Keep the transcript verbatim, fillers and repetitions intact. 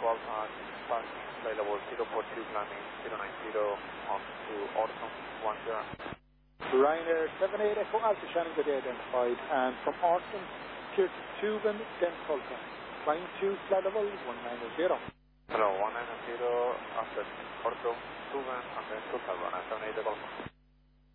twelve knots, passing flight level zero four two, landing zero nine zero on to Orton one zero. Ryanair seven eight Echo Alpha Shannon, good day identified, and from Orton, clear to Tubin, then Tulsa. Flying to flight level one nine zero. Hello, one nine zero, after Orton, Tubin, and then Tulsa, Ryanair seven eight Echo.